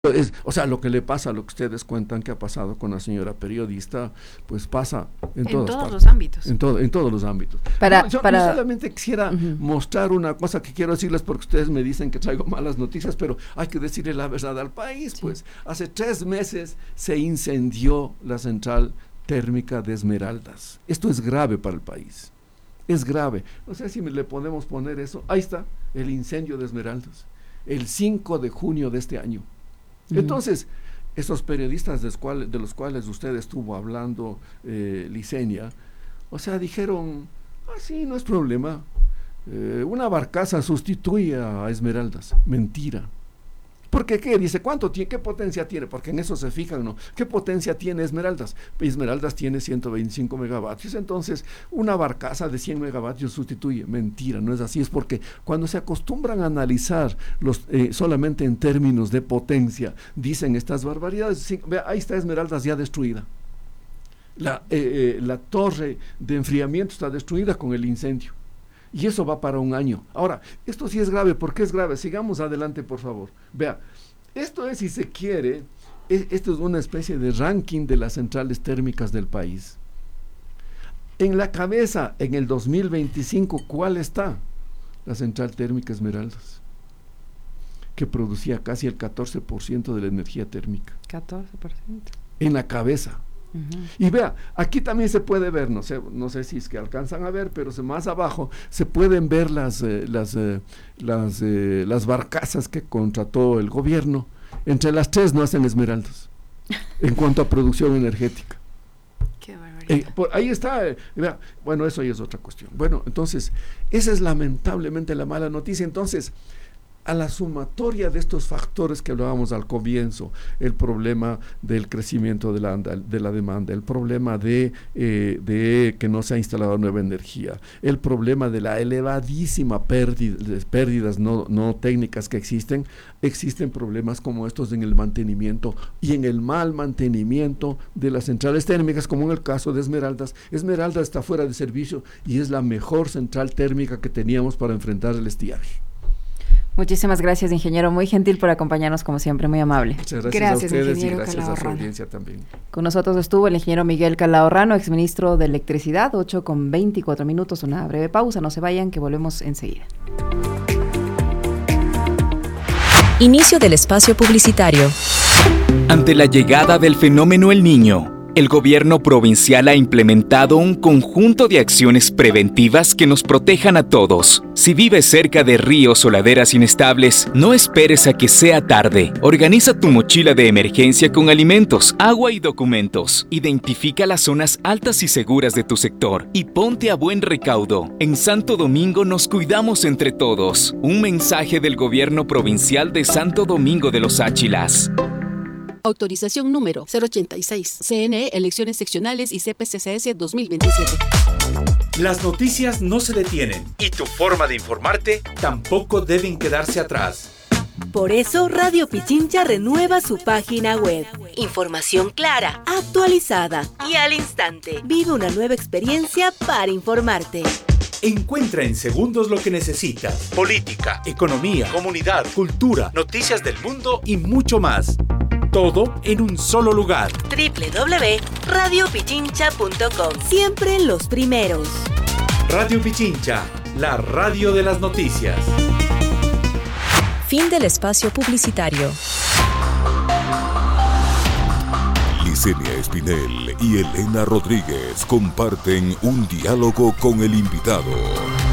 O sea, lo que le pasa, lo que ustedes cuentan que ha pasado con la señora periodista, pues pasa en todos los ámbitos. En todos los ámbitos. Yo solamente quisiera mostrar una cosa que quiero decirles, porque ustedes me dicen que traigo malas noticias, pero hay que decirle la verdad al país. Sí. Pues hace 3 meses se incendió la central térmica de Esmeraldas. Esto es grave para el país. Es grave. No sé si le podemos poner eso. Ahí está, el incendio de Esmeraldas. El 5 de junio de este año. Entonces, esos periodistas de los cuales usted estuvo hablando, Licenia, o sea, dijeron, sí, no es problema, una barcaza sustituye a Esmeraldas. Mentira. Porque, ¿qué? Dice, ¿qué potencia tiene? Porque en eso se fijan, ¿no? ¿Qué potencia tiene Esmeraldas? Esmeraldas tiene 125 megavatios, entonces una barcaza de 100 megavatios sustituye. Mentira, no es así, es porque cuando se acostumbran a analizar solamente en términos de potencia, dicen estas barbaridades. Sí, vea, ahí está Esmeraldas ya destruida. La torre de enfriamiento está destruida con el incendio. Y eso va para 1 año. Ahora, esto sí es grave. ¿Por qué es grave? Sigamos adelante, por favor. Vea, esto es, si se quiere, esto es una especie de ranking de las centrales térmicas del país. En la cabeza, en el 2025, ¿cuál está? La central térmica Esmeraldas, que producía casi el 14% de la energía térmica. 14%. En la cabeza. Y vea, aquí también se puede ver, no sé si es que alcanzan a ver, pero más abajo se pueden ver las barcazas que contrató el gobierno. Entre las 3 no hacen Esmeraldas en cuanto a producción energética. Qué barbaridad. Ahí está, vea, bueno, eso ya es otra cuestión. Bueno, entonces, esa es lamentablemente la mala noticia. Entonces, a la sumatoria de estos factores que hablábamos al comienzo, el problema del crecimiento de la demanda, el problema de que no se ha instalado nueva energía, el problema de la elevadísima pérdidas no técnicas que existen problemas como estos en el mantenimiento y en el mal mantenimiento de las centrales térmicas, como en el caso de Esmeraldas. Esmeraldas está fuera de servicio y es la mejor central térmica que teníamos para enfrentar el estiaje. Muchísimas gracias, ingeniero. Muy gentil por acompañarnos, como siempre, muy amable. Muchas gracias a ustedes y gracias a su audiencia también. Con nosotros estuvo el ingeniero Miguel Calahorrano, exministro de Electricidad. 8:24, una breve pausa. No se vayan, que volvemos enseguida. Inicio del espacio publicitario. Ante la llegada del fenómeno El Niño, el gobierno provincial ha implementado un conjunto de acciones preventivas que nos protejan a todos. Si vives cerca de ríos o laderas inestables, no esperes a que sea tarde. Organiza tu mochila de emergencia con alimentos, agua y documentos. Identifica las zonas altas y seguras de tu sector y ponte a buen recaudo. En Santo Domingo nos cuidamos entre todos. Un mensaje del gobierno provincial de Santo Domingo de los Áchilas. Autorización número 086. CNE, Elecciones Seccionales y CPCCS 2027. Las noticias no se detienen y tu forma de informarte tampoco deben quedarse atrás. Por eso Radio Pichincha renueva su página web. Información clara, actualizada y al instante. Vive una nueva experiencia para informarte. Encuentra en segundos lo que necesitas. Política, economía, comunidad, cultura, noticias del mundo y mucho más. Todo en un solo lugar. www.radiopichincha.com. Siempre los primeros. Radio Pichincha, la radio de las noticias. Fin del espacio publicitario. Licenia Espinel y Elena Rodríguez comparten un diálogo con el invitado.